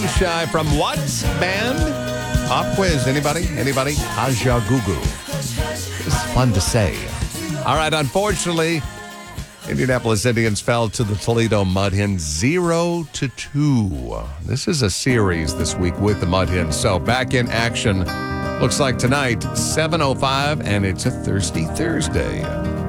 Shy from what band? Pop quiz. Anybody? Aja Gugu. It's fun to say. All right, unfortunately, Indianapolis Indians fell to the Toledo Mud Hens 0-2. This is a series this week with the Mud Hens. So back in action, looks like tonight, 7:05, and it's a Thirsty Thursday.